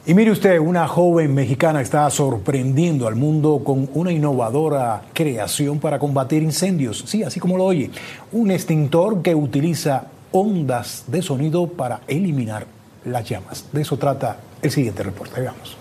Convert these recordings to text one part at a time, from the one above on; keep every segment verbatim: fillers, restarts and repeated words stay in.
Y mire usted, una joven mexicana está sorprendiendo al mundo con una innovadora creación para combatir incendios. Sí, así como lo oye, un extintor que utiliza ondas de sonido para eliminar las llamas. De eso trata el siguiente reporte. Veamos.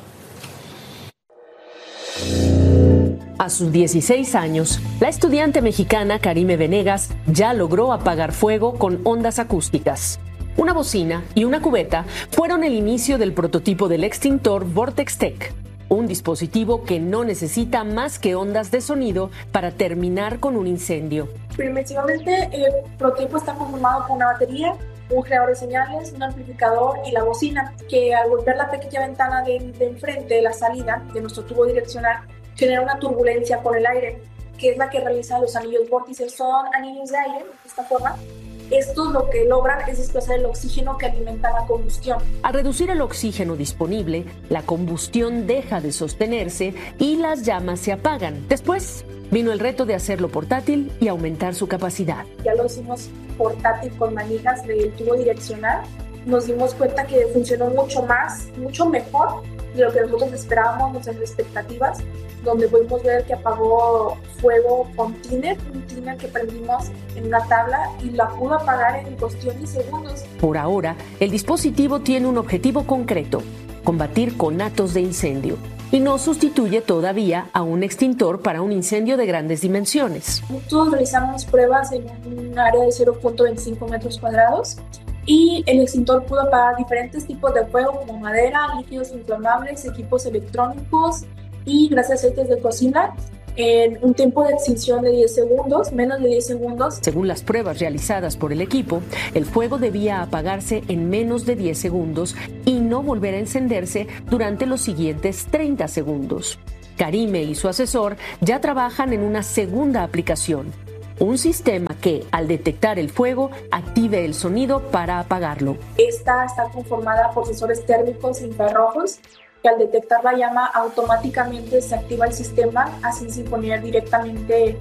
A sus dieciséis años, la estudiante mexicana Karime Venegas ya logró apagar fuego con ondas acústicas. Una bocina y una cubeta fueron el inicio del prototipo del extintor Vortex Tech, un dispositivo que no necesita más que ondas de sonido para terminar con un incendio. Primitivamente, el prototipo está conformado por una batería, un generador de señales, un amplificador y la bocina, que al golpear la pequeña ventana de, de enfrente de la salida de nuestro tubo direccional, genera una turbulencia por el aire, que es la que realiza los anillos vórtices. Son anillos de aire, de esta forma. Estos lo que logran es desplazar el oxígeno que alimenta la combustión. Al reducir el oxígeno disponible, la combustión deja de sostenerse y las llamas se apagan. Después vino el reto de hacerlo portátil y aumentar su capacidad. Ya lo hicimos portátil con manijas del tubo direccional. Nos dimos cuenta que funcionó mucho más, mucho mejor de lo que nosotros esperábamos, nuestras expectativas, donde pudimos ver que apagó fuego con tiner, un tiner que prendimos en una tabla y la pudo apagar en cuestión de segundos. Por ahora, el dispositivo tiene un objetivo concreto: combatir conatos de incendio, y no sustituye todavía a un extintor para un incendio de grandes dimensiones. Nosotros realizamos pruebas en un área de cero punto veinticinco metros cuadrados y el extintor pudo apagar diferentes tipos de fuego como madera, líquidos inflamables, equipos electrónicos y gracias a aceites de cocina en un tiempo de extinción de diez segundos, menos de diez segundos. Según las pruebas realizadas por el equipo, el fuego debía apagarse en menos de diez segundos y no volver a encenderse durante los siguientes treinta segundos. Karime y su asesor ya trabajan en una segunda aplicación, un sistema que, al detectar el fuego, active el sonido para apagarlo. Esta está conformada por sensores térmicos e infrarrojos que al detectar la llama automáticamente se activa el sistema, así sin poner directamente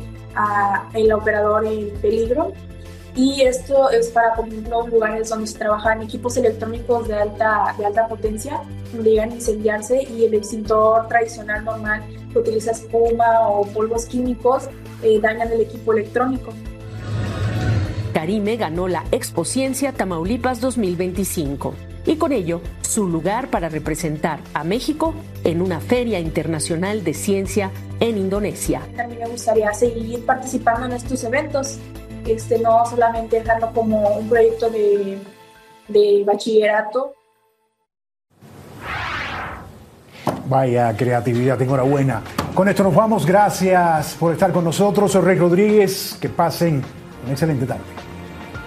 al operador en peligro. Y esto es para, por ejemplo, lugares donde se trabajan equipos electrónicos de alta, de alta potencia, donde llegan a incendiarse y el extintor tradicional normal que utiliza espuma o polvos químicos eh, dañan el equipo electrónico. Karime ganó la Expociencia Tamaulipas dos mil veinticinco y con ello su lugar para representar a México en una feria internacional de ciencia en Indonesia. También me gustaría seguir participando en estos eventos, este, no solamente dejarlo como un proyecto de, de bachillerato. Vaya creatividad, enhorabuena. Con esto nos vamos, gracias por estar con nosotros. Soy Rey Rodríguez, que pasen una excelente tarde.